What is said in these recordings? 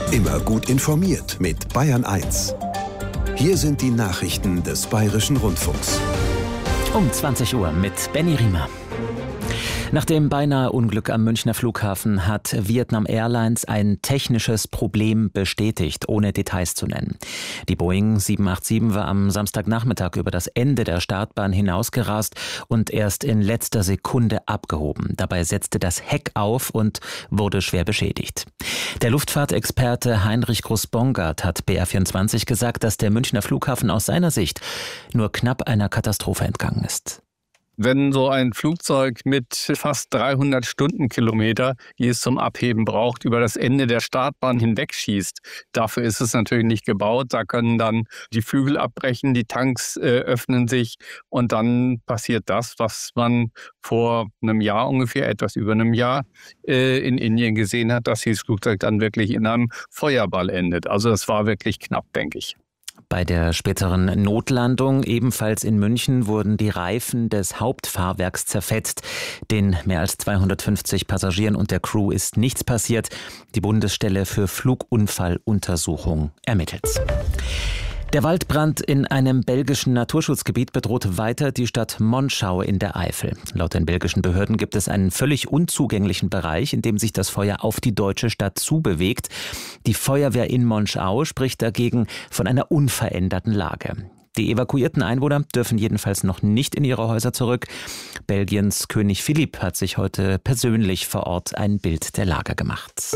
Immer gut informiert mit Bayern 1. Hier sind die Nachrichten des Bayerischen Rundfunks. Um 20 Uhr mit Benny Riemer. Nach dem beinahe Unglück am Münchner Flughafen hat Vietnam Airlines ein technisches Problem bestätigt, ohne Details zu nennen. Die Boeing 787 war am Samstagnachmittag über das Ende der Startbahn hinausgerast und erst in letzter Sekunde abgehoben. Dabei setzte das Heck auf und wurde schwer beschädigt. Der Luftfahrtexperte Heinrich Groß-Bongard hat BR24 gesagt, dass der Münchner Flughafen aus seiner Sicht nur knapp einer Katastrophe entgangen ist. Wenn so ein Flugzeug mit fast 300 Stundenkilometer, die es zum Abheben braucht, über das Ende der Startbahn hinwegschießt, dafür ist es natürlich nicht gebaut. Da können dann die Flügel abbrechen, die Tanks öffnen sich und dann passiert das, was man vor einem Jahr ungefähr, etwas über einem Jahr in Indien gesehen hat, dass dieses Flugzeug dann wirklich in einem Feuerball endet. Also das war wirklich knapp, denke ich. Bei der späteren Notlandung, ebenfalls in München, wurden die Reifen des Hauptfahrwerks zerfetzt. Den mehr als 250 Passagieren und der Crew ist nichts passiert. Die Bundesstelle für Flugunfalluntersuchung ermittelt. Der Waldbrand in einem belgischen Naturschutzgebiet bedroht weiter die Stadt Monschau in der Eifel. Laut den belgischen Behörden gibt es einen völlig unzugänglichen Bereich, in dem sich das Feuer auf die deutsche Stadt zubewegt. Die Feuerwehr in Monschau spricht dagegen von einer unveränderten Lage. Die evakuierten Einwohner dürfen jedenfalls noch nicht in ihre Häuser zurück. Belgiens König Philipp hat sich heute persönlich vor Ort ein Bild der Lage gemacht.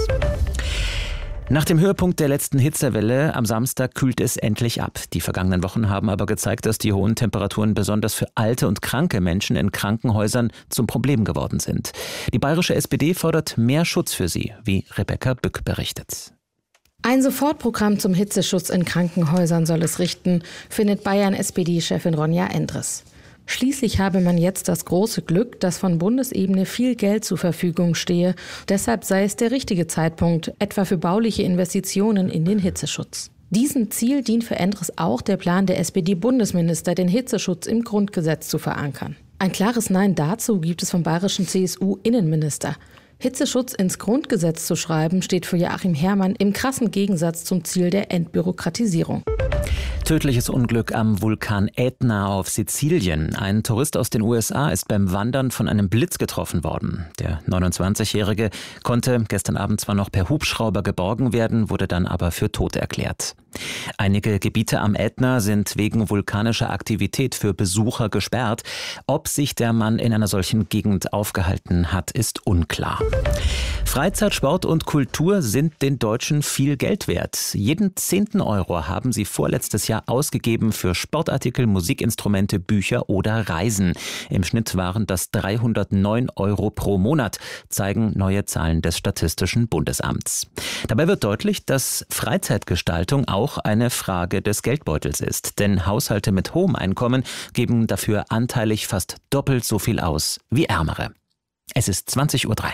Nach dem Höhepunkt der letzten Hitzewelle am Samstag kühlt es endlich ab. Die vergangenen Wochen haben aber gezeigt, dass die hohen Temperaturen besonders für alte und kranke Menschen in Krankenhäusern zum Problem geworden sind. Die bayerische SPD fordert mehr Schutz für sie, wie Rebecca Bück berichtet. Ein Sofortprogramm zum Hitzeschutz in Krankenhäusern soll es richten, findet Bayern-SPD-Chefin Ronja Endres. Schließlich habe man jetzt das große Glück, dass von Bundesebene viel Geld zur Verfügung stehe. Deshalb sei es der richtige Zeitpunkt, etwa für bauliche Investitionen in den Hitzeschutz. Diesem Ziel dient für Endres auch der Plan der SPD-Bundesminister, den Hitzeschutz im Grundgesetz zu verankern. Ein klares Nein dazu gibt es vom bayerischen CSU-Innenminister. Hitzeschutz ins Grundgesetz zu schreiben, steht für Joachim Herrmann im krassen Gegensatz zum Ziel der Entbürokratisierung. Tödliches Unglück am Vulkan Ätna auf Sizilien. Ein Tourist aus den USA ist beim Wandern von einem Blitz getroffen worden. Der 29-Jährige konnte gestern Abend zwar noch per Hubschrauber geborgen werden, wurde dann aber für tot erklärt. Einige Gebiete am Ätna sind wegen vulkanischer Aktivität für Besucher gesperrt. Ob sich der Mann in einer solchen Gegend aufgehalten hat, ist unklar. Freizeit, Sport und Kultur sind den Deutschen viel Geld wert. Jeden 10. Euro haben sie vorletztes Jahr ausgegeben für Sportartikel, Musikinstrumente, Bücher oder Reisen. Im Schnitt waren das 309 Euro pro Monat, zeigen neue Zahlen des Statistischen Bundesamts. Dabei wird deutlich, dass Freizeitgestaltung auch eine Frage des Geldbeutels ist. Denn Haushalte mit hohem Einkommen geben dafür anteilig fast doppelt so viel aus wie ärmere. Es ist 20:03 Uhr.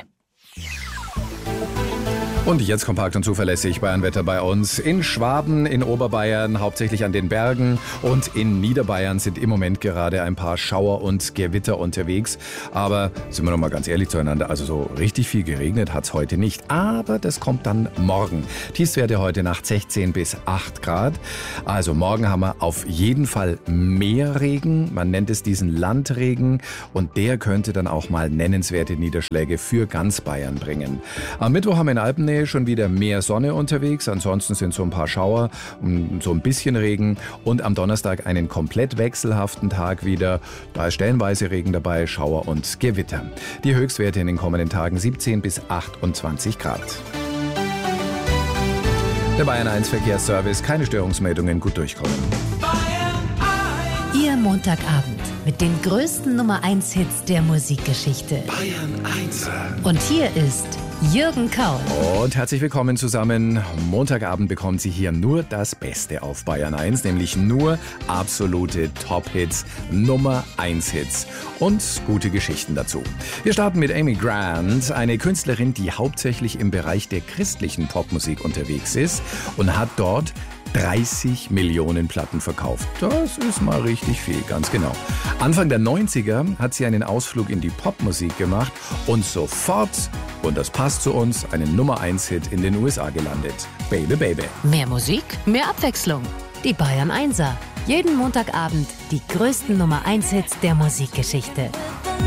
Und jetzt kompakt und zuverlässig Bayernwetter bei uns. In Schwaben, in Oberbayern, hauptsächlich an den Bergen und in Niederbayern sind im Moment gerade ein paar Schauer und Gewitter unterwegs. Aber sind wir noch mal ganz ehrlich zueinander, also so richtig viel geregnet hat es heute nicht. Aber das kommt dann morgen. Tiefstwerte heute Nacht 16 bis 8 Grad. Also morgen haben wir auf jeden Fall mehr Regen. Man nennt es diesen Landregen. Und der könnte dann auch mal nennenswerte Niederschläge für ganz Bayern bringen. Am Mittwoch haben wir in Alpennähe schon wieder mehr Sonne unterwegs. Ansonsten sind so ein paar Schauer und so ein bisschen Regen. Und am Donnerstag einen komplett wechselhaften Tag wieder. Da ist stellenweise Regen dabei, Schauer und Gewitter. Die Höchstwerte in den kommenden Tagen 17 bis 28 Grad. Der Bayern 1 Verkehrsservice, keine Störungsmeldungen, gut durchkommen. Ihr Montagabend mit den größten Nummer 1 Hits der Musikgeschichte. Bayern 1. Und hier ist Jürgen Kaul. Und herzlich willkommen zusammen. Montagabend bekommen Sie hier nur das Beste auf Bayern 1, nämlich nur absolute Top-Hits, Nummer 1 Hits und gute Geschichten dazu. Wir starten mit Amy Grant, eine Künstlerin, die hauptsächlich im Bereich der christlichen Popmusik unterwegs ist und hat dort 30 Millionen Platten verkauft. Das ist mal richtig viel, ganz genau. Anfang der 90er hat sie einen Ausflug in die Popmusik gemacht und sofort Und das passt zu uns, einen Nummer-1-Hit in den USA gelandet. Baby, Baby. Mehr Musik, mehr Abwechslung. Die Bayern 1er. Jeden Montagabend die größten Nummer 1 Hits der Musikgeschichte.